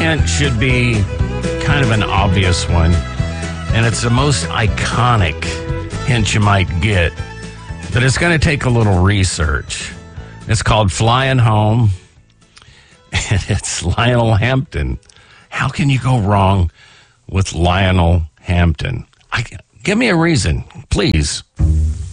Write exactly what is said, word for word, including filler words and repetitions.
hint should be kind of an obvious one, and it's the most iconic hint you might get, but it's going to take a little research. It's called Flying Home, and it's Lionel Hampton. How can you go wrong with Lionel Hampton? I, give me a reason, please.